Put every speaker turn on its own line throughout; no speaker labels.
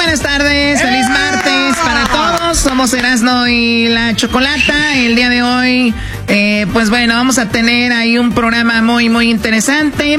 buenas tardes, feliz martes para todos. Somos Erasmo y la Chocolata. El día de hoy, pues bueno, vamos a tener ahí un programa muy, muy interesante.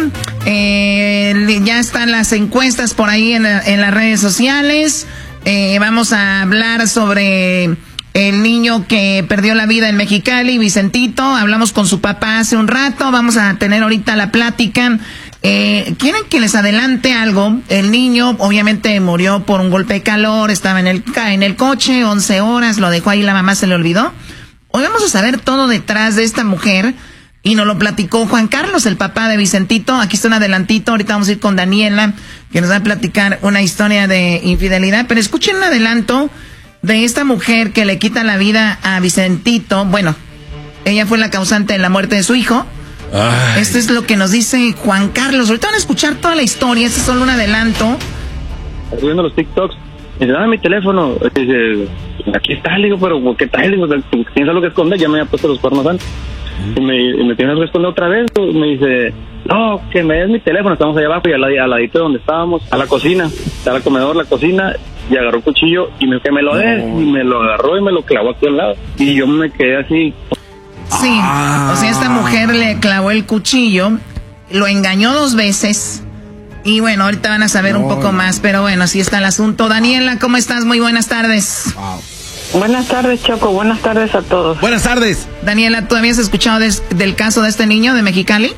Ya están las encuestas por ahí en las redes sociales. Vamos a hablar sobre el niño que perdió la vida en Mexicali, Vicentito. Hablamos con su papá hace un rato. Vamos a tener ahorita la plática. ¿Quieren que les adelante algo? El niño obviamente murió por un golpe de calor, estaba en el coche, 11 horas, lo dejó ahí, la mamá se le olvidó. Hoy vamos a saber todo detrás de esta mujer y nos lo platicó Juan Carlos, el papá de Vicentito. Aquí está un adelantito, ahorita vamos a ir con Daniela, que nos va a platicar una historia de infidelidad, pero escuchen un adelanto de esta mujer que le quita la vida a Vicentito. Bueno, ella fue la causante de la muerte de su hijo. Ay. Esto es lo que nos dice Juan Carlos. Ahorita van a escuchar toda la historia, este es solo un adelanto.
Estoy viendo los TikToks, me dice, dame mi teléfono. Dice, aquí está, le digo, pero ¿qué tal? Le digo, ¿tienes algo que esconder? Ya me había puesto los cuernos antes. Y me tienes que responder otra vez. Me dice, no, que me des mi teléfono. Estamos allá abajo y al ladito de donde estábamos, a la cocina, está el comedor, la cocina, y agarró el cuchillo y que me lo dé, y me lo agarró y me lo clavó aquí al lado. Y yo me quedé así.
Sí, o sea, esta mujer le clavó el cuchillo, lo engañó 2 veces. Y bueno, ahorita van a saber un poco más, pero bueno, así está el asunto. Daniela, ¿cómo estás? Muy buenas tardes.
Buenas tardes, Choco. Buenas tardes a todos.
Buenas tardes.
Daniela, ¿tú habías escuchado del caso de este niño de Mexicali?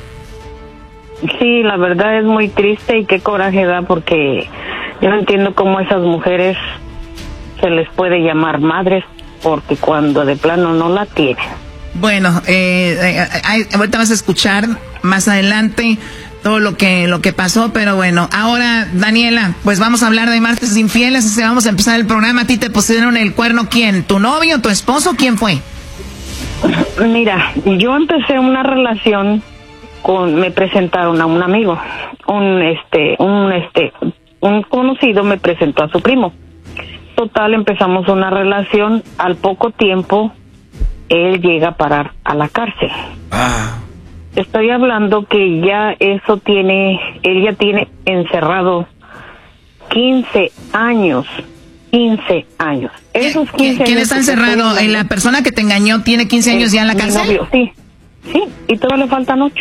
Sí, la verdad es muy triste y qué coraje da, porque yo no entiendo cómo a esas mujeres se les puede llamar madres, porque cuando de plano no la tienen.
Bueno, ahorita vas a escuchar más adelante todo lo que pasó, pero bueno, ahora, Daniela, pues vamos a hablar de martes infieles, así vamos a empezar el programa. ¿A ti te pusieron el cuerno quién? ¿Tu novio, tu esposo? ¿Quién fue?
Mira, yo empecé una relación me presentaron a un amigo, un conocido me presentó a su primo. Total, empezamos una relación, al poco tiempo él llega a parar a la cárcel. Estoy hablando que ya él ya tiene encerrado 15 años. 15 años. Esos 15
¿Quién está encerrado? ¿La persona que te engañó tiene 15 años ya en la cárcel?
Mi novio, sí, y todavía le faltan 8.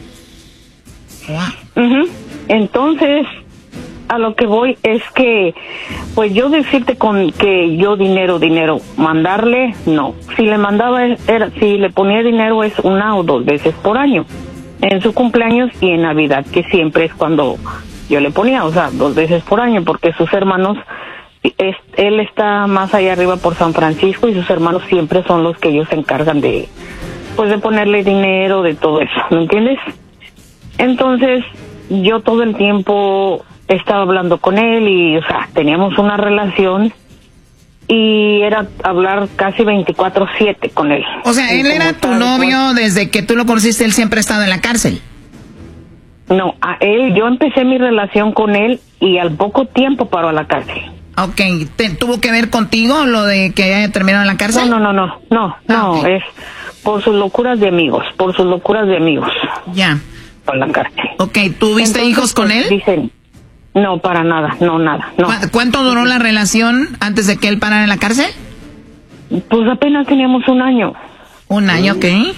Entonces, a lo que voy es que, pues yo decirte con que yo dinero, mandarle, no. Si le mandaba, si le ponía dinero es 1 o 2 veces por año. En su cumpleaños y en Navidad, que siempre es cuando yo le ponía, o sea, 2 veces por año, porque sus hermanos, él está más allá arriba por San Francisco y sus hermanos siempre son los que ellos se encargan de, pues de ponerle dinero, de todo eso, ¿me entiendes? Entonces, yo todo el tiempo estaba hablando con él y, o sea, teníamos una relación y era hablar casi 24/7 con él.
O sea, él era tu novio desde que tú lo conociste, él siempre ha estado en la cárcel.
No, yo empecé mi relación con él y al poco tiempo paró a la cárcel.
Ok, ¿tuvo que ver contigo lo de que haya terminado en la cárcel?
No, okay. Es por sus locuras de amigos,
Ya.
Por la cárcel.
Ok, ¿tuviste hijos con él?
Dicen, no, para nada, nada. No.
¿Cuánto duró la relación antes de que él parara en la cárcel?
Pues apenas teníamos 1 año.
¿1 año, qué?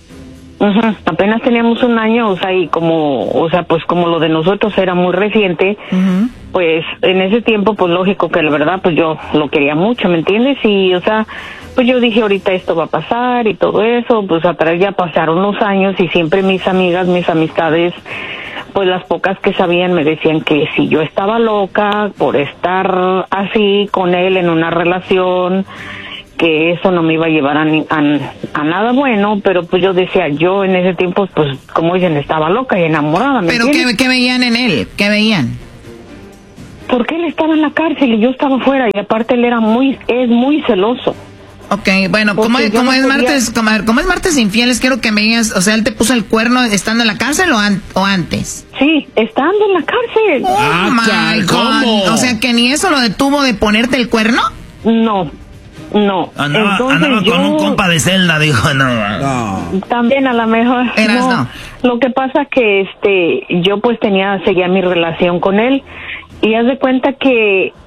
Apenas teníamos 1 año, o sea, y pues como lo de nosotros era muy reciente, pues en ese tiempo, pues lógico que la verdad, pues yo lo quería mucho, ¿me entiendes? Y, o sea, pues yo dije, ahorita esto va a pasar y todo eso, pues atrás ya pasaron los años y siempre mis amigas, mis amistades, pues las pocas que sabían me decían que si yo estaba loca por estar así con él en una relación, que eso no me iba a llevar a nada bueno, pero pues yo decía, yo en ese tiempo, pues como dicen, estaba loca y enamorada.
¿Pero qué veían en él? ¿Qué veían?
Porque él estaba en la cárcel y yo estaba fuera, y aparte él es muy celoso.
Ok, bueno, ¿cómo es martes infieles? Quiero que me digas, o sea, ¿él te puso el cuerno estando en la cárcel o antes?
Sí, estando en la cárcel.
Oh my God. ¿Cómo? O sea, ¿que ni eso lo detuvo de ponerte el cuerno?
No.
Andaba con un compa de celda, dijo, no.
También a lo mejor.
No.
Lo que pasa que yo pues seguía mi relación con él, y haz de cuenta que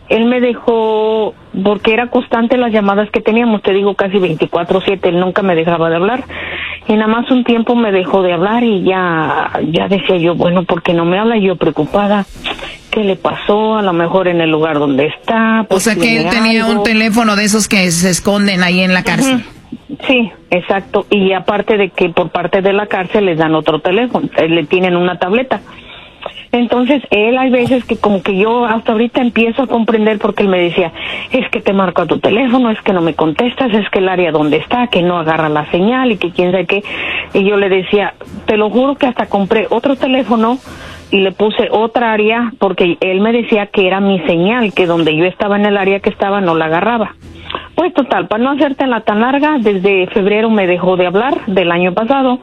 él me dejó, porque era constante las llamadas que teníamos, te digo casi 24/7, él nunca me dejaba de hablar, y nada más un tiempo me dejó de hablar y ya decía yo, bueno, ¿por qué no me habla? Yo preocupada, ¿qué le pasó? A lo mejor en el lugar donde está.
Pues, o sea que él tenía un teléfono de esos que se esconden ahí en la cárcel.
Sí, exacto, y aparte de que por parte de la cárcel les dan otro teléfono, le tienen una tableta. Entonces, él hay veces que como que yo hasta ahorita empiezo a comprender, porque él me decía, es que te marco a tu teléfono, es que no me contestas, es que el área donde está, que no agarra la señal y que quién sabe qué. Y yo le decía, te lo juro que hasta compré otro teléfono y le puse otra área, porque él me decía que era mi señal, que donde yo estaba en el área que estaba no la agarraba. Pues total, para no hacértela tan larga, desde febrero me dejó de hablar del año pasado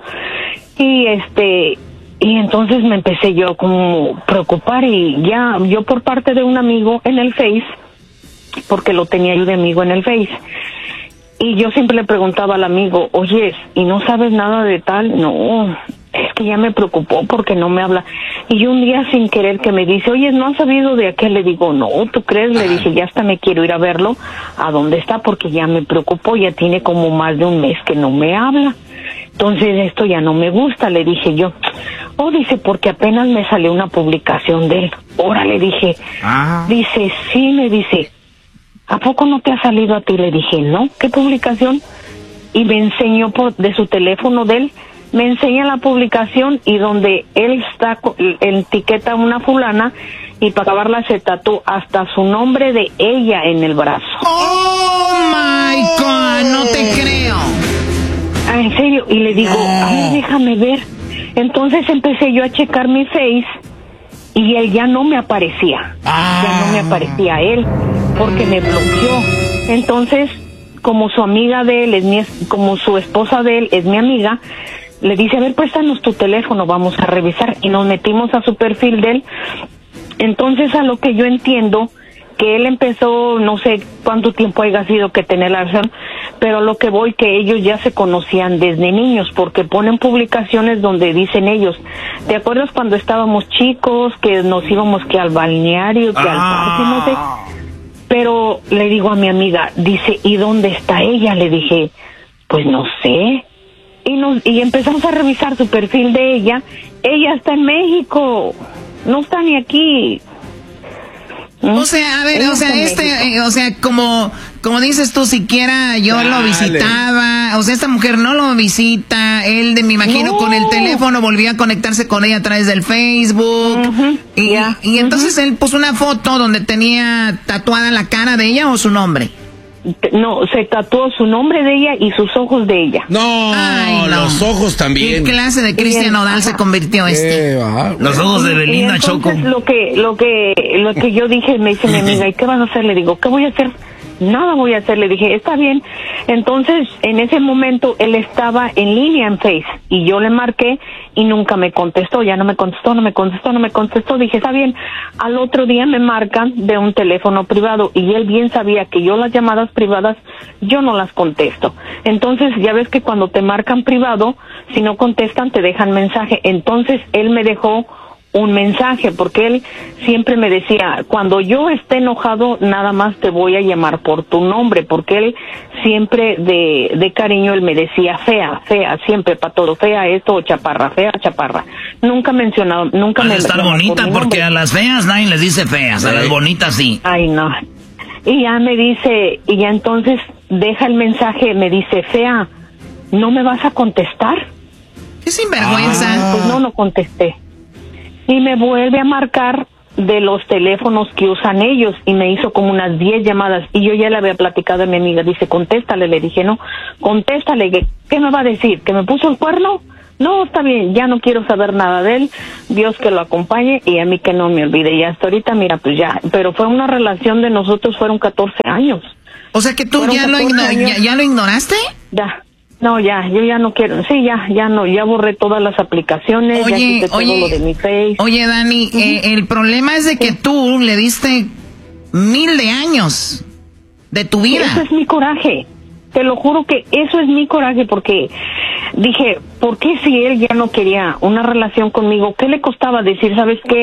y entonces me empecé yo como preocupar, y ya yo por parte de un amigo en el Face, porque lo tenía yo de amigo en el Face, y yo siempre le preguntaba al amigo, oye, ¿y no sabes nada de tal? No, es que ya me preocupó porque no me habla. Y un día sin querer que me dice, oye, ¿no has sabido de aquel? Le digo, no, ¿tú crees? Le dije, ya hasta me quiero ir a verlo, a dónde está, porque ya me preocupó, ya tiene como más de un mes que no me habla. Entonces esto ya no me gusta, le dije yo. Oh, dice, porque apenas me salió una publicación de él. Órale, dije. Dice, sí, me dice, ¿a poco no te ha salido a ti? Le dije, no, ¿qué publicación? Y me enseñó de su teléfono de él, me enseña la publicación y donde él está, etiqueta a una fulana y para acabarla se tatuó hasta su nombre de ella en el brazo.
¡Oh, my God! No te creo.
Ah, en serio, y le digo, a ver, déjame ver. Entonces empecé yo a checar mi Face y él ya no me aparecía. Ya no me aparecía él porque me bloqueó. Entonces, como su amiga de él como su esposa de él es mi amiga, le dice, a ver, préstanos tu teléfono, vamos a revisar. Y nos metimos a su perfil de él. Entonces, a lo que yo entiendo, que él empezó, no sé cuánto tiempo haya sido que tener la relación, pero lo que voy, que ellos ya se conocían desde niños, porque ponen publicaciones donde dicen ellos, ¿te acuerdas cuando estábamos chicos, que nos íbamos que al balneario, que al parque, no sé? Pero le digo a mi amiga, dice, ¿y dónde está ella? Le dije, pues no sé. Y empezamos a revisar su perfil de ella. Ella está en México, no está ni aquí.
O sea, a ver, o sea, como dices tú, siquiera yo lo visitaba, o sea, esta mujer no lo visita, él me imagino con el teléfono volvió a conectarse con ella a través del Facebook, y entonces él puso una foto donde tenía tatuada la cara de ella o su nombre.
No, se tatuó su nombre de ella y sus ojos de ella.
No, los ojos también.
¿Qué clase de Cristian Nodal se convirtió
Los ojos de Belinda, Choco.
Lo que yo dije, me dice mi amiga, ¿y qué vas a hacer? Le digo, ¿qué voy a hacer? Nada voy a hacer, le dije, está bien. Entonces, en ese momento, él estaba en línea en Face, y yo le marqué, y nunca me contestó, ya no me contestó, dije, está bien. Al otro día me marcan de un teléfono privado, y él bien sabía que yo las llamadas privadas, yo no las contesto. Entonces, ya ves que cuando te marcan privado, si no contestan, te dejan mensaje. Entonces, él me dejó un mensaje, porque él siempre me decía, cuando yo esté enojado, nada más te voy a llamar por tu nombre, porque él siempre de cariño, él me decía fea, siempre para todo, fea esto, o chaparra, fea, chaparra. Nunca mencionado, nunca me
estar bonita, por porque a las feas nadie les dice feas, a las bonitas sí.
Ay, no. Y ya me dice, y ya entonces deja el mensaje, me dice, fea, ¿no me vas a contestar?
¡Qué sinvergüenza!
Pues no contesté. Y me vuelve a marcar de los teléfonos que usan ellos, y me hizo como unas 10 llamadas, y yo ya le había platicado a mi amiga, dice, contéstale, le dije, no, contéstale, ¿qué me va a decir? ¿Que me puso el cuerno? No, está bien, ya no quiero saber nada de él, Dios que lo acompañe, y a mí que no me olvide, y hasta ahorita, mira, pues ya, pero fue una relación de nosotros, fueron 14 años.
O sea que tú ya lo ignoraste?
Ya. No, yo ya no quiero, sí, ya no, ya borré todas las aplicaciones, ya quité todo lo de mi Face.
Oye, Dani, el problema es de que tú le diste 1000 de años de tu vida.
Eso es mi coraje, te lo juro que eso es mi coraje, porque dije, ¿por qué si él ya no quería una relación conmigo? ¿Qué le costaba decir, sabes qué?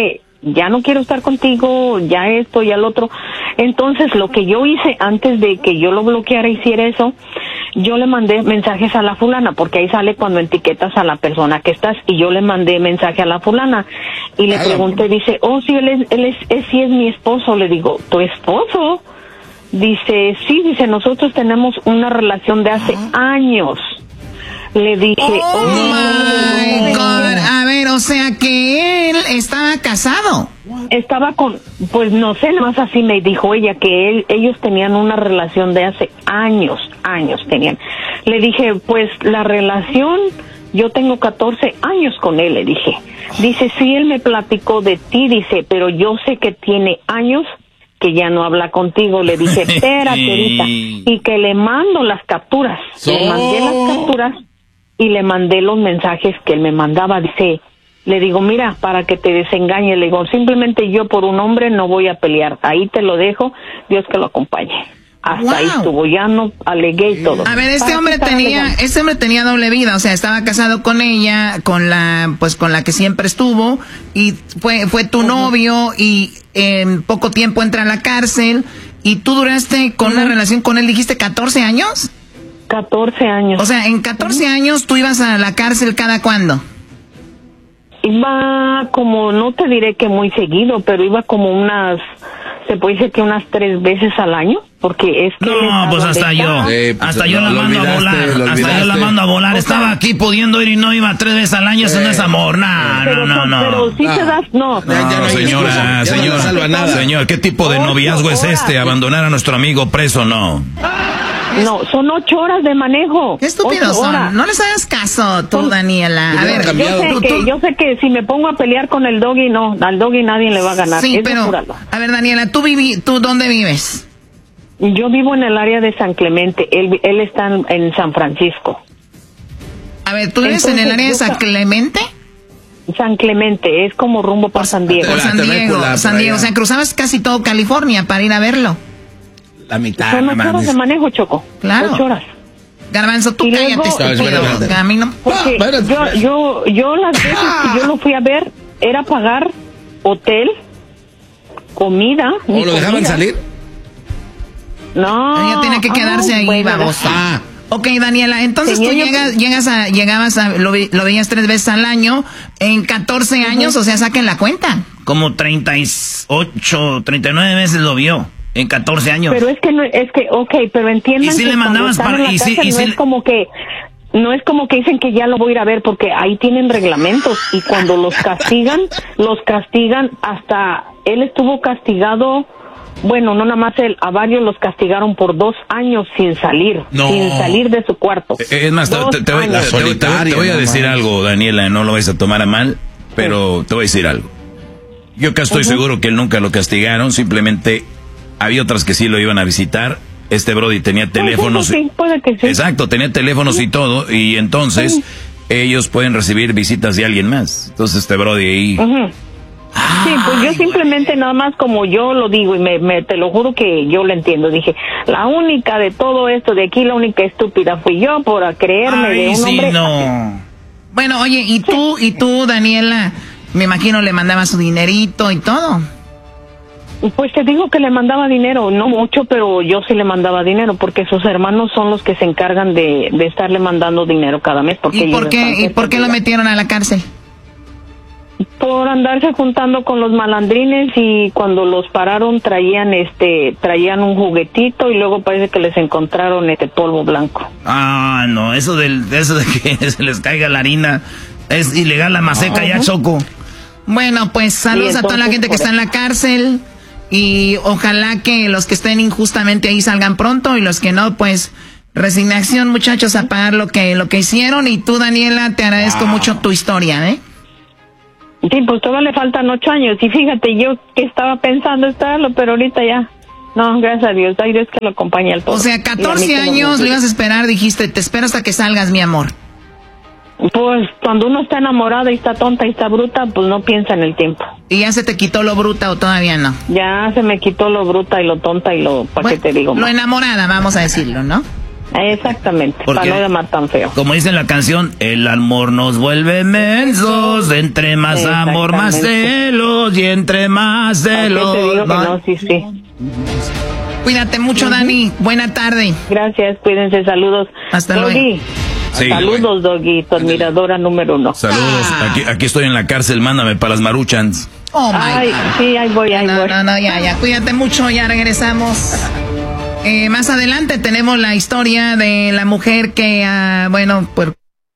ya no quiero estar contigo, ya esto, ya lo otro. Entonces, lo que yo hice antes de que yo lo bloqueara, hiciera eso, yo le mandé mensajes a la fulana, porque ahí sale cuando etiquetas a la persona que estás, y yo le mandé mensaje a la fulana, y le pregunté, dice, oh, sí, él sí es mi esposo. Le digo, ¿tu esposo? Dice, sí, dice, nosotros tenemos una relación de hace años. Le dije,
oh my God. A ver, o sea que él estaba casado.
Estaba con, pues no sé, más así me dijo ella, que ellos tenían una relación de hace años tenían. Le dije, pues la relación, yo tengo 14 años con él, le dije. Dice, sí, él me platicó de ti, dice, pero yo sé que tiene años que ya no habla contigo. Le dije, espérate ahorita, y que le mando las capturas. Le mandé las capturas y le mandé los mensajes que él me mandaba. Dice, le digo, mira, para que te desengañe, le digo, simplemente yo por un hombre no voy a pelear. Ahí te lo dejo, Dios que lo acompañe. Hasta ahí estuvo, ya no alegué y todo.
A ver, este hombre tenía doble vida, o sea, estaba casado con ella, con la que siempre estuvo, y fue tu novio, y en poco tiempo entra a la cárcel, y tú duraste con una relación con él, dijiste 14 años.
14 años.
O sea, en 14 años tú ibas a la cárcel ¿cada cuándo?
Iba como, no te diré que muy seguido, pero iba como unas, se puede decir que unas 3 veces al año, porque es que...
No, pues hasta yo, hasta yo la mando a volar, hasta yo la mando a volar, estaba aquí pudiendo ir y no iba 3 veces al año, eso no es amor, no.
Pero si te das, no.
Señor, ¿qué tipo de noviazgo es este? ¿Abandonar a nuestro amigo preso? No.
No, son 8 horas de manejo.
Qué estúpidos son. No les hagas caso tú, Daniela. A ver,
yo sé que si me pongo a pelear con el Doggy, no, al Doggy nadie le va a ganar.
Sí, pero, a ver, Daniela, ¿tú dónde vives?
Yo vivo en el área de San Clemente. Él está en San Francisco.
A ver, ¿tú vives en el área de San Clemente?
San Clemente, es como rumbo por San Diego.
Por San Diego, o sea, cruzabas casi todo California para ir a verlo.
La mitad.
Son 8 horas de manejo, Choco.
Claro.
8 horas.
Garbanzo, tú cállate, estúpido. A mí no...
Porque yo las veces que yo lo fui a ver, era pagar hotel, comida.
¿O lo dejaban salir?
No.
Ella tiene que quedarse ahí, babosa. Ok, Daniela, entonces tú lo veías 3 veces al año, en 14 años, o sea, saquen la cuenta.
Como 38, 39 veces lo vio. En 14 años.
Pero pero entiendan.
¿Y si le mandabas para
no es como que dicen que ya lo voy a ir a ver, porque ahí tienen reglamentos, y cuando los castigan hasta él estuvo castigado. Bueno, no nada más él, a varios los castigaron por 2 años sin salir de su cuarto.
Es más, te voy a decir algo, Daniela, no lo vais a tomar a mal, pero te voy a decir algo. Yo casi estoy seguro que él nunca lo castigaron, simplemente había otras que sí lo iban a visitar. Este Brody tenía teléfonos.
Sí, puede que sí.
Exacto, tenía teléfonos y todo, y entonces ellos pueden recibir visitas de alguien más. Entonces este Brody ahí...
Sí, pues yo simplemente nada más como yo lo digo, y te lo juro que yo lo entiendo. Dije, la única de todo esto de aquí, la única estúpida fui yo por creerme de un hombre.
No.
Bueno, oye, y tú, Daniela, me imagino le mandabas su dinerito y todo.
Pues te digo que le mandaba dinero, no mucho, pero yo sí le mandaba dinero, porque sus hermanos son los que se encargan de estarle mandando dinero cada mes.
¿Y por qué lo metieron a la cárcel?
Por andarse juntando con los malandrines, y cuando los pararon traían un juguetito, y luego parece que les encontraron polvo blanco.
Ah, no, eso de que se les caiga la harina es ilegal, la maseca ya, Choco.
Bueno, pues saludos a toda la gente que está en la cárcel, y ojalá que los que estén injustamente ahí salgan pronto, y los que no, pues resignación, muchachos, a pagar lo que hicieron. Y tú, Daniela, te agradezco mucho tu historia, ¿eh?
Sí, pues todavía le faltan 8 años, y fíjate, yo que estaba pensando estarlo, pero ahorita ya, no, gracias a Dios, hay Dios que lo acompañe al todo.
O sea, 14 años lo ibas a esperar, dijiste, te espero hasta que salgas, mi amor.
Pues cuando uno está enamorada y está tonta y está bruta, pues no piensa en el tiempo.
¿Y ya se te quitó lo bruta o todavía no?
Ya se me quitó lo bruta y lo tonta y ¿para qué te digo?
Lo enamorada, vamos a decirlo, ¿no?
Exactamente, porque, para no llamar tan feo.
Como dice en la canción, el amor nos vuelve mensos, entre más amor, más celos, y entre más celos.
Te digo que no, sí.
Cuídate mucho, Dani. Buena tarde.
Gracias, cuídense, saludos.
Hasta luego.
Sí, saludos, Doggy, tu admiradora número 1.
Saludos, aquí estoy en la cárcel, mándame para las Maruchans.
Oh, my God.
Sí, ahí voy.
No, ya, cuídate mucho, ya regresamos. Más adelante tenemos la historia de la mujer que, pues...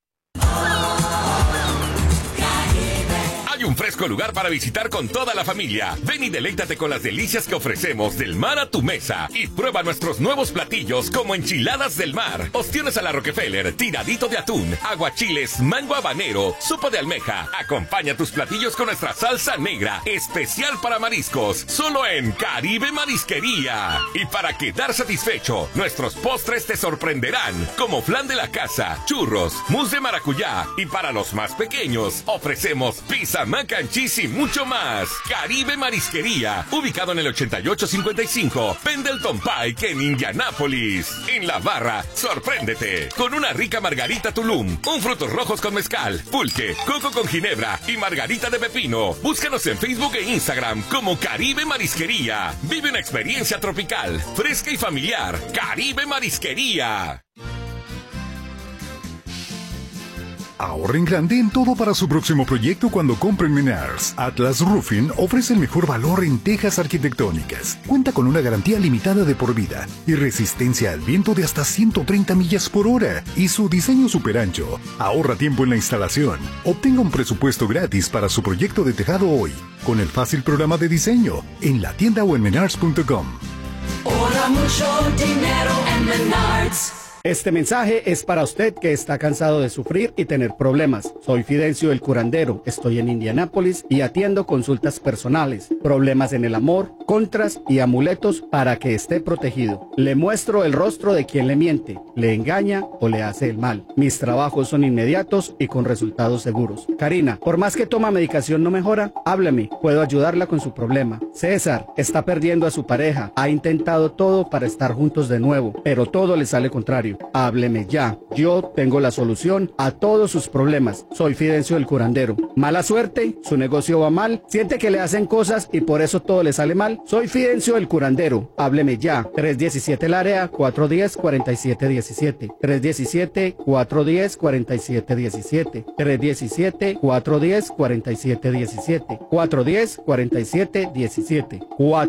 Hay un fresco lugar para visitar con toda la familia. Ven y deleítate con las delicias que ofrecemos del mar a tu mesa. Y prueba nuestros nuevos platillos como enchiladas del mar, ostiones a la Rockefeller, tiradito de atún, aguachiles, mango habanero, sopa de almeja. Acompaña tus platillos con nuestra salsa negra, especial para mariscos, solo en Caribe Marisquería. Y para quedar satisfecho, nuestros postres te sorprenderán, como flan de la casa, churros, mousse de maracuyá. Y para los más pequeños, ofrecemos pizza, mac and cheese y mucho más. Caribe Marisquería, ubicado en el 8855 Pendleton Pike en Indianápolis. En la barra, sorpréndete con una rica margarita Tulum, un frutos rojos con mezcal, pulque, coco con ginebra y margarita de pepino. Búscanos en Facebook e Instagram como Caribe Marisquería. Vive una experiencia tropical, fresca y familiar. Caribe Marisquería.
Ahorren grande en todo para su próximo proyecto cuando compren Menards. Atlas Roofing ofrece el mejor valor en tejas arquitectónicas. Cuenta con una garantía limitada de por vida y resistencia al viento de hasta 130 millas por hora. Y su diseño super ancho. Ahorra tiempo en la instalación. Obtenga un presupuesto gratis para su proyecto de tejado hoy, con el fácil programa de diseño, en la tienda o en menards.com.
Ahorra mucho dinero en Menards.
Este mensaje es para usted que está cansado de sufrir y tener problemas. Soy Fidencio el curandero, estoy en Indianápolis y atiendo consultas personales, problemas en el amor, contras y amuletos para que esté protegido. Le muestro el rostro de quien le miente, le engaña o le hace el mal. Mis trabajos son inmediatos y con resultados seguros. Karina, por más que toma medicación no mejora, háblame, puedo ayudarla con su problema. César, está perdiendo a su pareja, ha intentado todo para estar juntos de nuevo, pero todo le sale contrario. Hábleme ya, yo tengo la solución a todos sus problemas. Soy Fidencio el curandero. Mala suerte, su negocio va mal, siente que le hacen cosas y por eso todo le sale mal. Soy Fidencio el curandero. Hábleme ya. 317 el área, 410-4717. 317-410-4717. 317-410-4717. 410-4717.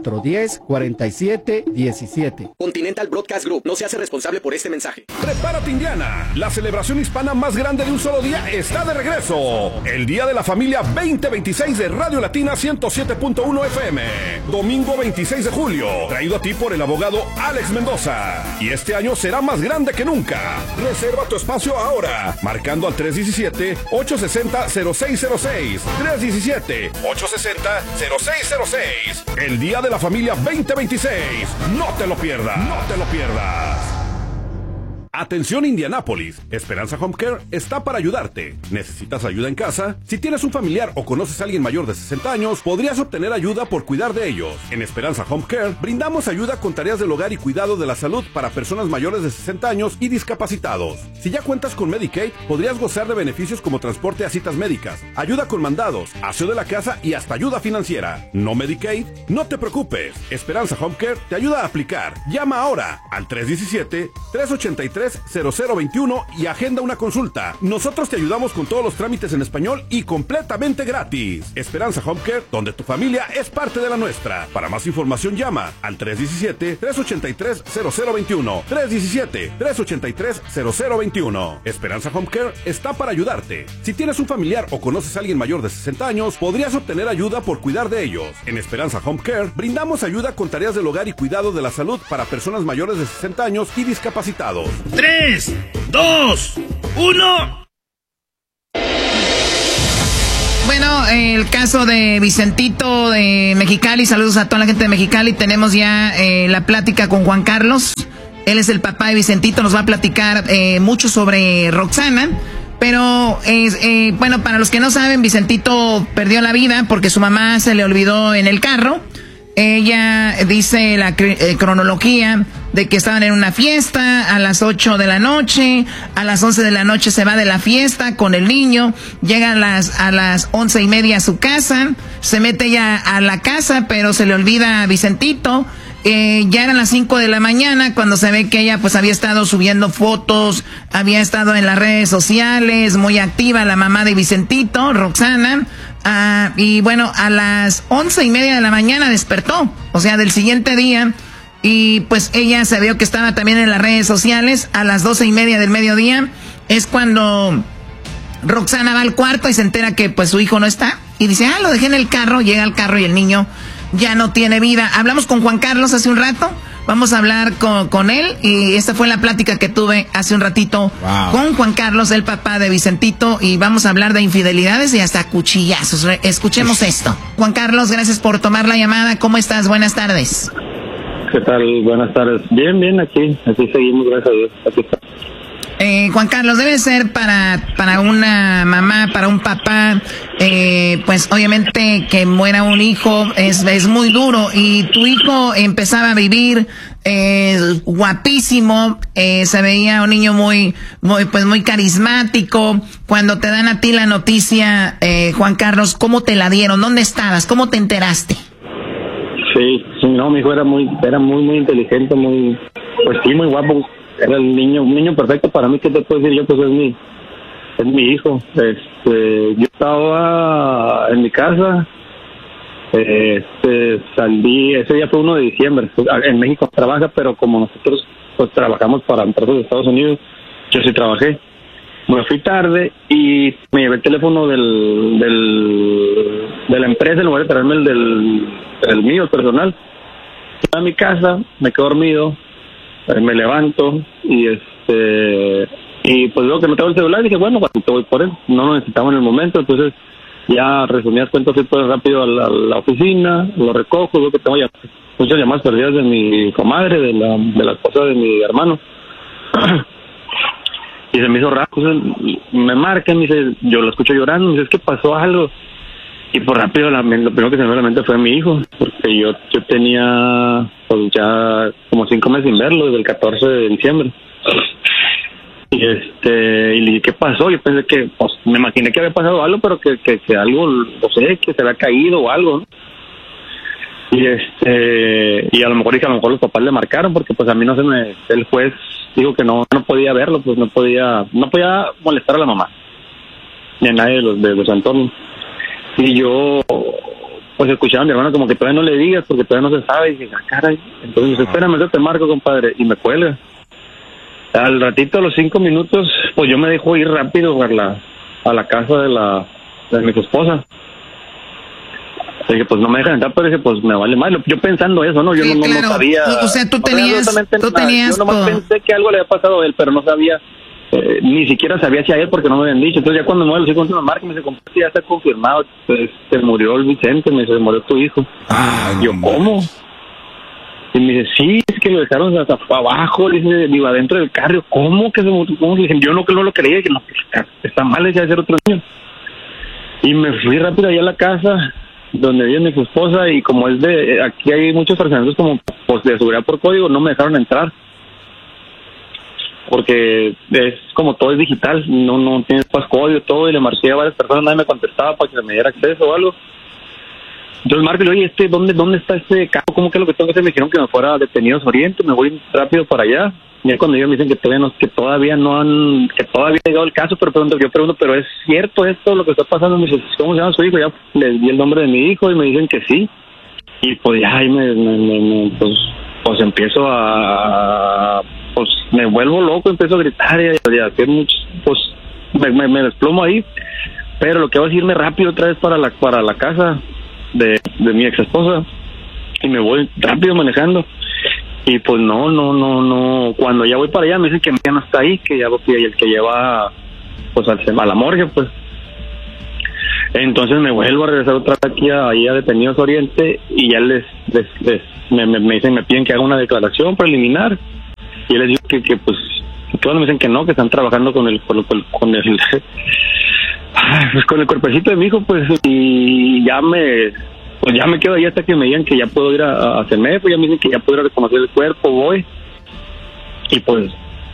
410-4717.
Continental Broadcast Group no se hace responsable por este mensaje.
Prepárate, Indiana. La celebración hispana más grande de un solo día está de regreso. El Día de la Familia 2026 de Radio Latina 107.1 FM. Domingo 26 de julio. Traído a ti por el abogado Alex Mendoza. Y este año será más grande que nunca. Reserva tu espacio ahora. Marcando al 317-860-0606. 317-860-0606. El Día de la Familia 2026. No te lo pierdas. No te lo pierdas. Atención Indianápolis, Esperanza Home Care está para ayudarte. ¿Necesitas ayuda en casa? Si tienes un familiar o conoces a alguien mayor de 60 años, podrías obtener ayuda por cuidar de ellos. En Esperanza Home Care brindamos ayuda con tareas del hogar y cuidado de la salud para personas mayores de 60 años y discapacitados. Si ya cuentas con Medicaid, podrías gozar de beneficios como transporte a citas médicas, ayuda con mandados, aseo de la casa y hasta ayuda financiera. ¿No Medicaid? No te preocupes. Esperanza Home Care te ayuda a aplicar. Llama ahora al 317-383-0021 y agenda una consulta. Nosotros te ayudamos con todos los trámites en español y completamente gratis. Esperanza Home Care, donde tu familia es parte de la nuestra. Para más información llama al 317-383-0021. 317-383-0021. Esperanza Home Care está para ayudarte. Si tienes un familiar o conoces a alguien mayor de 60 años, podrías obtener ayuda por cuidar de ellos. En Esperanza Home Care brindamos ayuda con tareas del hogar y cuidado de la salud para personas mayores de 60 años y discapacitados.
3, 2, 1.
Bueno, el caso de Vicentito de Mexicali, saludos a toda la gente de Mexicali. Tenemos ya la plática con Juan Carlos. Él es el papá de Vicentito, nos va a platicar mucho sobre Roxana. Pero, bueno, para los que no saben, Vicentito perdió la vida porque su mamá se le olvidó en el carro. Ella dice la cronología de que estaban en una fiesta a las 8 de la noche, a las 11 de la noche se va de la fiesta con el niño, llega a las 11:30 a su casa, se mete ya a la casa, pero se le olvida a Vicentito. Ya eran las 5 de la mañana cuando se ve que ella pues había estado subiendo fotos, había estado en las redes sociales, muy activa la mamá de Vicentito, Roxana. Y bueno, a las 11:30 de la mañana despertó, o sea, del siguiente día, y pues ella se vio que estaba también en las redes sociales. A las 12:30 del mediodía es cuando Roxana va al cuarto y se entera que pues su hijo no está, y dice, lo dejé en el carro. Llega al carro y el niño ya no tiene vida. Hablamos con Juan Carlos hace un rato, vamos a hablar con él, y esta fue la plática que tuve hace un ratito con Juan Carlos, el papá de Vicentito, y vamos a hablar de infidelidades y hasta cuchillazos. Escuchemos esto. Juan Carlos, gracias por tomar la llamada. ¿Cómo estás? Buenas tardes.
¿Qué tal? Buenas tardes. Bien, aquí seguimos, gracias a Dios. Aquí está.
Juan Carlos, debe ser para una mamá, para un papá, pues obviamente que muera un hijo es muy duro, y tu hijo empezaba a vivir guapísimo, se veía un niño muy carismático. Cuando te dan a ti la noticia, Juan Carlos, ¿cómo te la dieron? ¿Dónde estabas? ¿Cómo te enteraste?
Sí, no, mi hijo era muy inteligente, muy guapo. Era un niño perfecto para mí. ¿Qué te puedo decir yo? Pues es mi hijo. Yo estaba en mi casa, salí, ese día fue 1 de diciembre. En México trabaja, pero como nosotros pues trabajamos para empresas de Estados Unidos, yo sí trabajé. Me fui tarde y me llevé el teléfono de la empresa en lugar de traerme el mío, el personal. Fui a mi casa, me quedé dormido. Me levanto y pues veo que no tengo el celular, y dije, bueno, pues te voy por él. No lo necesitaba en el momento, entonces ya resumidas cuentas, fui pues rápido a la oficina, lo recojo, veo que tengo ya muchas llamadas perdidas de mi comadre, de la esposa de mi hermano. Y se me hizo raro, me marca, me dice, yo lo escucho llorando, me dice, es que pasó algo. Y por rápido, lo primero que se me vino a la mente fue mi hijo, porque yo tenía pues ya como 5 meses sin verlo, desde el 14 de diciembre. Y le dije, ¿qué pasó? Yo pensé que, pues me imaginé que había pasado algo, pero que algo, no sé, que se había caído o algo, ¿no? Y a lo mejor los papás le marcaron, porque pues a mí el juez dijo que no podía verlo, pues no podía molestar a la mamá, ni a nadie de los entornos. Y yo, pues escuchaba a mi hermano como que todavía no le digas porque todavía no se sabe. Y dije, caray. Entonces dice, espérame, yo te marco, compadre. Y me cuelga. Al ratito, a los 5 minutos, pues yo me dejo ir rápido a la casa de mi esposa. Dije, pues no me dejan entrar, pero dije, pues me vale mal. Yo pensando eso, ¿no? Yo
sí,
no sabía.
O sea, tú tenías
yo nomás pensé que algo le había pasado a él, pero no sabía. Ni siquiera sabía si a él, porque no me habían dicho. Entonces ya cuando me voy a los hijos de una marca, me dice, ya está confirmado, pues se murió el Vicente, me dice, se murió tu hijo. Yo, ¿cómo? Y me dice, sí, es que lo dejaron hasta abajo, dice, digo, adentro del carro. ¿Cómo que se murió? ¿Cómo? Dije, yo no lo creía, dije, no, está mal, decía, de ser otro niño. Y me fui rápido allá a la casa donde vive mi esposa, y como aquí hay muchos fraccionamientos como pues de seguridad por código, no me dejaron entrar. Porque es como todo es digital, no tienes código, todo, y le marqué a varias personas, nadie me contestaba para que me diera acceso o algo. Entonces marco y le digo, oye, ¿dónde está este carro? ¿Cómo que es lo que tengo que hacer? Me dijeron que me fuera a Detenidos Oriente, me voy rápido para allá. Y cuando ellos me dicen que todavía ha llegado el caso, pero yo pregunto, ¿pero es cierto esto, lo que está pasando? Me dice, ¿cómo se llama su hijo? Ya les di el nombre de mi hijo y me dicen que sí. Y pues ya ahí pues empiezo pues me vuelvo loco, empiezo a gritar y a hacer mucho, pues me desplomo ahí. Pero lo que hago es irme rápido otra vez para la casa de mi ex esposa, y me voy rápido manejando. Y pues no, cuando ya voy para allá me dicen que ya no está ahí, que ya el que lleva pues a la morgue, pues. Entonces me vuelvo a regresar otra vez aquí a Detenidos Oriente, y ya me dicen, me piden que haga una declaración preliminar, y les digo que pues todos me dicen que no, que están trabajando con el cuerpecito de mi hijo, pues. Y ya pues ya me quedo ahí hasta que me digan que ya puedo ir a CEMEFO, ya me dicen que ya puedo ir a reconocer el cuerpo, voy. Y pues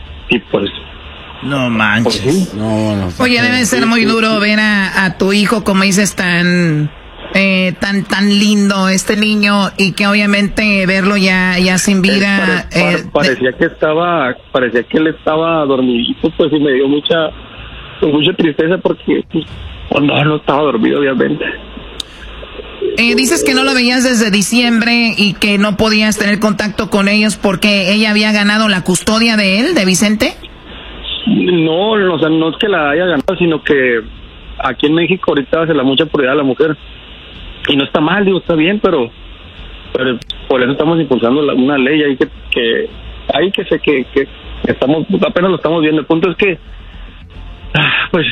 no manches.
Pues sí.
No.
Oye, debe ser muy duro ver a tu hijo, como dices, tan lindo este niño, y que obviamente verlo ya sin vida.
Parecía que él estaba dormidito, pues, y me dio mucha tristeza porque pues, no estaba dormido, obviamente.
Dices que no lo veías desde diciembre y que no podías tener contacto con ellos porque ella había ganado la custodia de él, de Vicente.
No, o sea, no es que la haya ganado, sino que aquí en México ahorita se le da mucha prioridad a la mujer. Y no está mal, digo, está bien, pero por eso estamos impulsando una ley ahí que estamos, apenas lo estamos viendo. El punto es que, pues...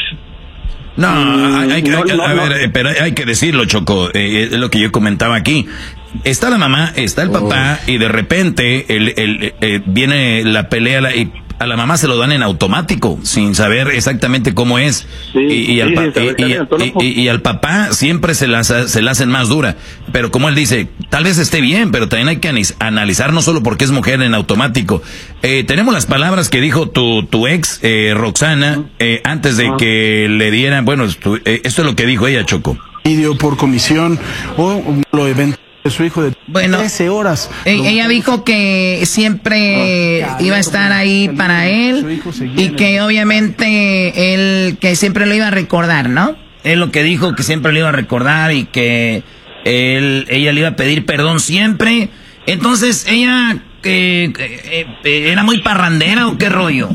Pero hay que decirlo, Choco, es lo que yo comentaba aquí. Está la mamá, está el papá, y de repente viene la pelea y a la mamá se lo dan en automático, sin saber exactamente cómo es. Sí, y al papá siempre se la hacen más dura. Pero como él dice, tal vez esté bien, pero también hay que analizar, no solo porque es mujer en automático. Tenemos las palabras que dijo tu ex, Roxana, antes de que le dieran, bueno, esto es lo que dijo ella, Choco.
Video por comisión o lo evento de su hijo de 13 horas.
Ella dijo que siempre iba a estar ahí para él y que obviamente él, que siempre lo iba a recordar, ¿no?
Es lo que dijo, que siempre lo iba a recordar y que ella le iba a pedir perdón siempre. Entonces, ¿ella era muy parrandera o qué rollo?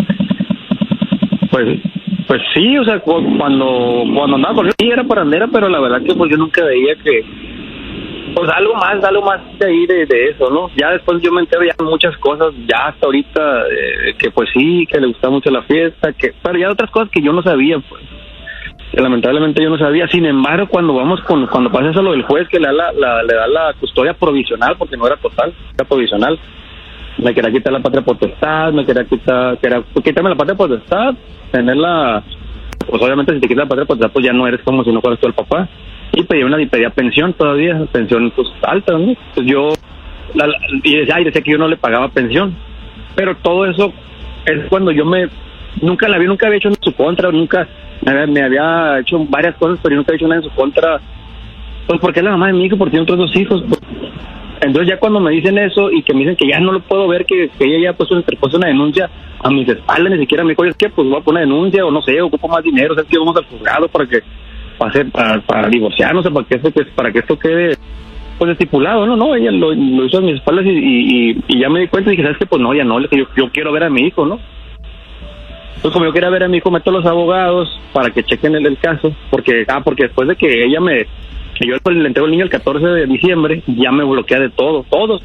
Pues sí, o sea, cuando andaba con él, sí era parrandera, pero la verdad que pues yo nunca veía que... Pues algo más de ahí de eso, ¿no? Ya después yo me entero ya muchas cosas, ya hasta ahorita, que pues sí, que le gustaba mucho la fiesta, pero ya otras cosas que yo no sabía, pues, que lamentablemente yo no sabía. Sin embargo, cuando pasa eso lo del juez, que le da la custodia provisional, porque no era total, era provisional, me quería quitar la patria potestad, quitarme la patria potestad, tenerla, pues obviamente si te quitas la patria potestad, pues ya no eres como si no fueras tú el papá. Y pedía pensión todavía, pensión pues alta, ¿no? Pues yo, decía que yo no le pagaba pensión. Pero todo eso es cuando nunca había hecho nada en su contra, nunca me había hecho varias cosas, pero yo nunca había hecho nada en su contra. Pues porque es la mamá de mi hijo, porque tiene otros 2 hijos, pues. Entonces ya cuando me dicen eso y que me dicen que ya no lo puedo ver, que ella ya interpuso una denuncia a mis espaldas, ni siquiera me dijo, oye, es que pues voy a poner una denuncia, o no sé, ocupo más dinero, o sea, es que vamos al juzgado para divorciarnos, para que esto quede pues estipulado, no, ella lo hizo a mis espaldas y ya me di cuenta y dije, ¿sabes qué? Pues no, ya no, yo quiero ver a mi hijo, ¿no? Entonces como yo quería ver a mi hijo, meto a los abogados para que chequen el caso, porque después de que que yo le entrego el niño el 14 de diciembre, ya me bloquea de todos,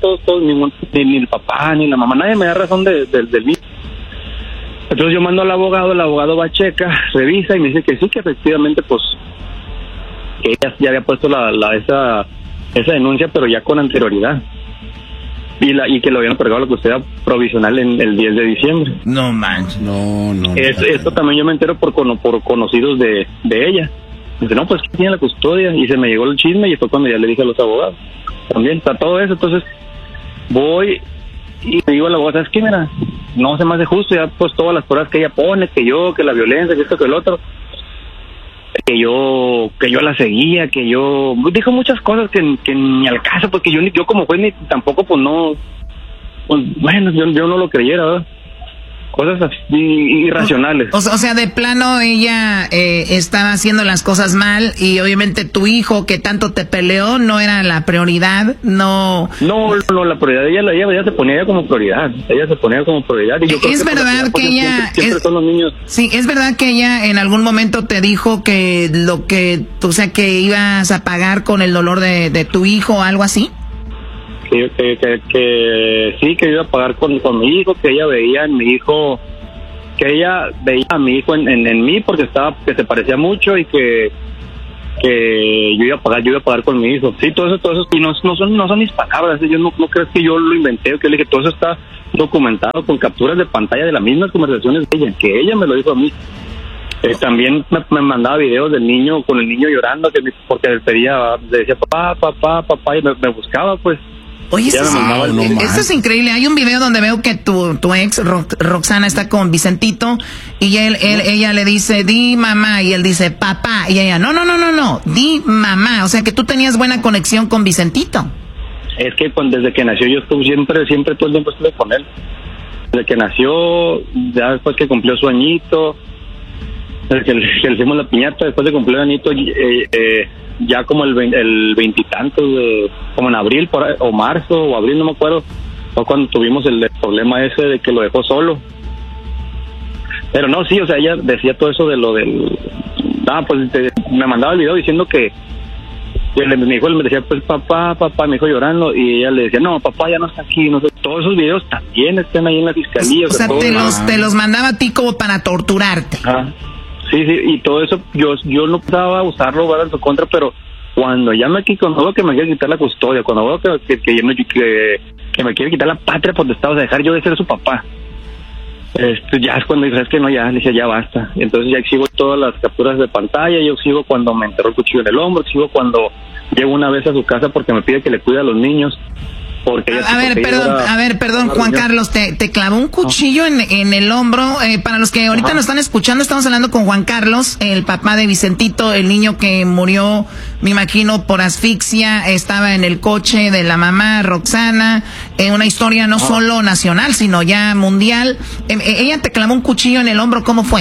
ni el papá, ni la mamá, nadie me da razón del niño. Entonces yo mando al abogado, el abogado va, checa, revisa y me dice que sí, que efectivamente pues que ella ya había puesto esa denuncia, pero ya con anterioridad, y que lo habían otorgado la custodia provisional en el 10 de diciembre.
No manches. No.
Esto también yo me entero por conocidos de ella. Dice, no, pues ¿quién tiene la custodia? Y se me llegó el chisme y fue cuando ya le dije a los abogados. También está todo eso, entonces voy y le digo al abogado, ¿sabes qué? Mira, no se me hace justo, ya pues todas las pruebas que ella pone, que la violencia, que esto, que el otro, que yo la seguía, dijo muchas cosas que ni al caso, porque yo como juez ni tampoco pues no, pues bueno, yo no lo creyera, ¿verdad? Cosas así irracionales.
O sea, de plano ella estaba haciendo las cosas mal, y obviamente tu hijo que tanto te peleó no era la prioridad, no. No,
la prioridad ella se ponía como prioridad. Y yo creo
es verdad que ella
siempre son los niños.
Sí, es verdad que ella en algún momento te dijo que que ibas a pagar con el dolor de tu hijo o algo así.
Que sí, que iba a pagar con mi hijo, que ella veía en mi hijo, a mi hijo en mí porque que se parecía mucho, y que yo iba a pagar con mi hijo. Sí, todo eso, y no son mis palabras, yo no creo que yo lo inventé, que le dije, todo eso está documentado con capturas de pantalla de las mismas conversaciones de ella, que ella me lo dijo a mí. También me mandaba videos del niño, con el niño llorando, porque le decía papá, y me buscaba, pues.
Oye, esto es increíble. Hay un video donde veo que tu ex, Roxana, está con Vicentito, y ella le dice, di mamá, y él dice papá, y ella, no, di mamá. O sea que tú tenías buena conexión con Vicentito.
Es que desde que nació yo estuve siempre todo el tiempo estuve con él. Desde que nació, ya después que cumplió su añito, desde que le hicimos la piñata, después de cumplir el añito, ya como el veintitantos, como en abril o marzo o abril, no me acuerdo, fue cuando tuvimos el problema ese de que lo dejó solo. Pero no, sí, o sea, ella decía todo eso de lo del... pues me mandaba el video diciendo que mi hijo le decía, pues papá, mi hijo llorando, y ella le decía, no, papá ya no está aquí, no sé. Todos esos videos también están ahí en la fiscalía.
O sea, te los mandaba a ti como para torturarte.
Sí, y todo eso, yo no pensaba usarlo para en su contra, pero cuando ya cuando veo que me quiere quitar la custodia, cuando veo que me quiere quitar la patria potestad, o sea, dejar yo de ser su papá, ya es cuando dije, es que no, ya, le decía, ya basta. Entonces ya exhibo todas las capturas de pantalla, yo exhibo cuando me enterró el cuchillo en el hombro, exhibo cuando llego una vez a su casa porque me pide que le cuide a los niños. Perdón, Juan Carlos, te clavó un cuchillo en el hombro. Para los que ahorita nos están escuchando, estamos hablando con Juan Carlos, el papá de Vicentito, el niño que murió, me imagino, por asfixia, estaba en el coche de la mamá, Roxana, una historia no solo nacional, sino ya mundial. Ella te clavó un cuchillo en el hombro, ¿cómo fue?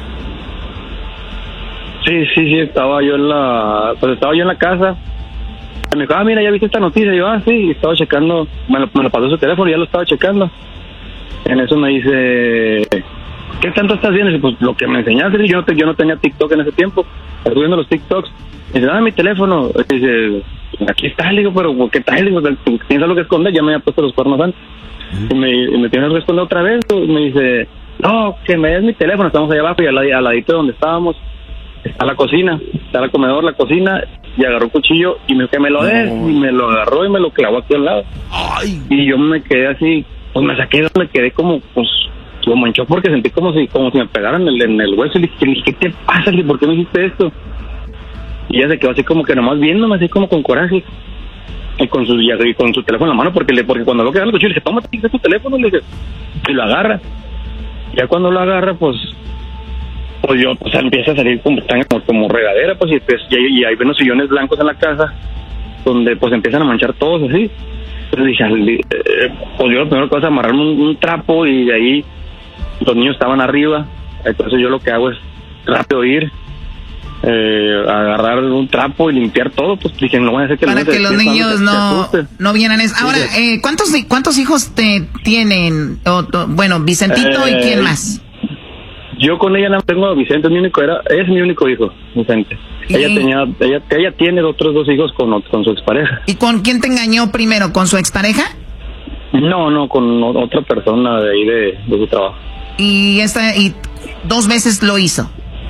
Sí, estaba yo en la casa. Me dijo, mira, ya viste esta noticia. Yo, sí, estaba checando, me lo pasó su teléfono, ya lo estaba checando. En eso me dice, ¿qué tanto estás viendo? Y pues lo que me enseñaste, yo no tenía TikTok en ese tiempo, estoy viendo los TikToks. Y dice, dame mi teléfono. Y dice, aquí está, le digo, pero ¿qué tal? Le digo, ¿tienes algo que esconder? Ya me había puesto los cuernos antes. Y me tienes que esconder otra vez. Y me dice, no, que me des mi teléfono, estamos allá abajo y al ladito de donde estábamos está la cocina, está el comedor, la cocina, y agarró un cuchillo y me dijo que me lo des, y me lo agarró y me lo clavó aquí al lado. Ay. Y yo me quedé así, pues me quedé como en shock porque sentí como si me pegaran en el hueso, y le dije, ¿qué te pasa? ¿Por qué me hiciste esto? Y ella se quedó así como que nomás viéndome, así como con coraje, y con su teléfono en la mano, porque cuando lo quedaba el cuchillo, le dije, toma tu teléfono, le dije, y lo agarra. Ya cuando lo agarra, pues yo, empieza a salir como regadera, pues, y hay unos sillones blancos en la casa, donde, pues, empiezan a manchar todos, así. Entonces dije, pues yo lo primero que hago es amarrarme un trapo, y de ahí los niños estaban arriba. Entonces yo lo que hago es rápido ir, agarrar un trapo y limpiar todo, pues dije, no voy a hacer que
para que los niños no vieran eso. Ahora, ¿cuántos hijos tienen? Bueno, Vicentito y quién más.
Yo con ella no tengo a Vicente, es mi único hijo, Vicente. Ella tiene otros 2 hijos con su expareja.
¿Y con quién te engañó primero? ¿Con su expareja?
No, con otra persona de ahí de su trabajo.
¿Y 2 veces lo hizo?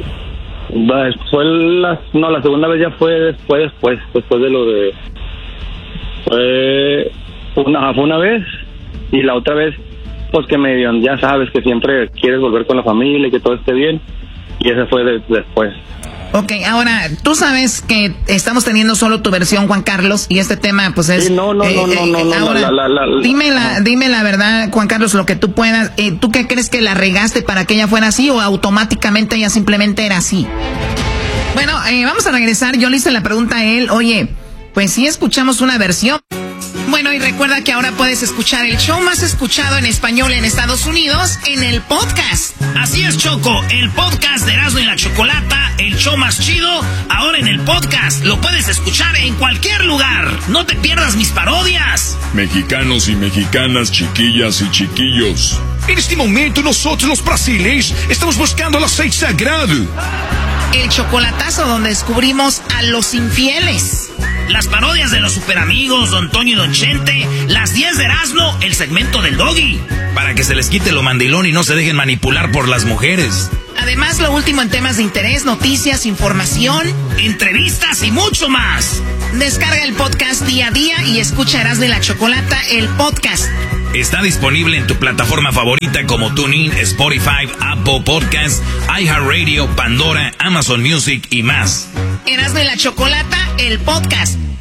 La segunda vez ya fue después de lo de... Fue una vez, y la otra vez, pues que ya sabes que siempre quieres volver con la familia y que todo esté bien, y esa fue después.
Ok, ahora, tú sabes que estamos teniendo solo tu versión, Juan Carlos, y este tema, pues es...
Sí, no.
Ahora, dime la verdad, Juan Carlos, lo que tú puedas. ¿Tú qué crees que la regaste para que ella fuera así, o automáticamente ella simplemente era así? Bueno, vamos a regresar. Yo le hice la pregunta a él, oye, pues sí escuchamos una versión. Bueno, y recuerda que ahora puedes escuchar el show más escuchado en español en Estados Unidos en el podcast.
Así es, Choco, el podcast de Erasmo y la Chocolata, el show más chido, ahora en el podcast. Lo puedes escuchar en cualquier lugar. No te pierdas mis parodias.
Mexicanos y mexicanas, chiquillas y chiquillos.
En este momento nosotros los brasileños estamos buscando el aceite sagrado.
El chocolatazo donde descubrimos a los infieles.
Las parodias de los superamigos, Don Toño y Don Chente, las 10 de Erasmo, el segmento del Doggy.
Para que se les quite lo mandilón y no se dejen manipular por las mujeres.
Además, lo último en temas de interés, noticias, información,
entrevistas y mucho más.
Descarga el podcast día a día y escucha Erasmo y la Chocolata, el podcast.
Está disponible en tu plataforma favorita como TuneIn, Spotify, Apple Podcasts, iHeartRadio, Pandora, Amazon Music y más.
Erasmo y la Chocolata, el podcast.